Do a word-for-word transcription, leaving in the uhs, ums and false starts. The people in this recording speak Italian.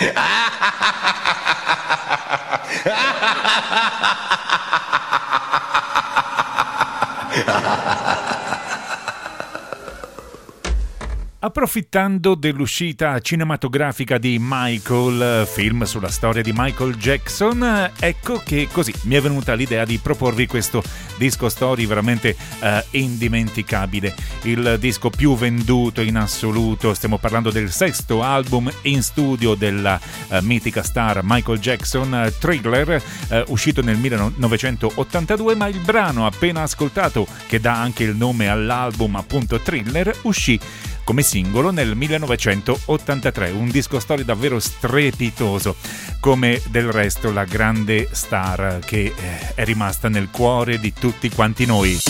Approfittando dell'uscita cinematografica di Michael, film sulla storia di Michael Jackson, ecco che così mi è venuta l'idea di proporvi questo disco story veramente eh, indimenticabile, il disco più venduto in assoluto. Stiamo parlando del sesto album in studio della eh, mitica star Michael Jackson, Thriller, eh, uscito nel millenovecentottantadue, ma il brano appena ascoltato, che dà anche il nome all'album, appunto Thriller, uscì come singolo nel millenovecentottantatré, un disco story davvero strepitoso, come del resto la grande star che è rimasta nel cuore di tutti quanti noi.